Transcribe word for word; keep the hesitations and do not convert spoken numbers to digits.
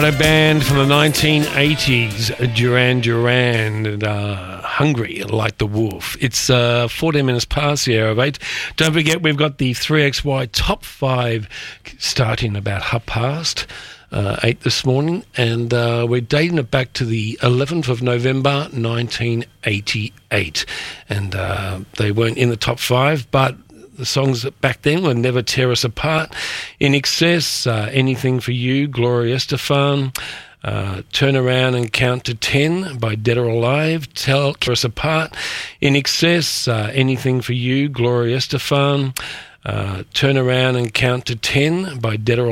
piano band from the nineteen eighties, Duran Duran, and uh, Hungry Like the Wolf. It's uh, fourteen minutes past the hour of eight. Don't forget, we've got the three X Y top five starting about half past uh, eight this morning, and uh, we're dating it back to the eleventh of November, nineteen eighty-eight. And uh, they weren't in the top five, but the songs back then were Never Tear Us Apart, In Excess, uh, Anything for You, Gloria Estefan, uh, Turn Around and Count to Ten by Dead or Alive, Tell Tear Us Apart, In Excess, uh, Anything for You, Gloria Estefan, uh, Turn Around and Count to Ten by Dead or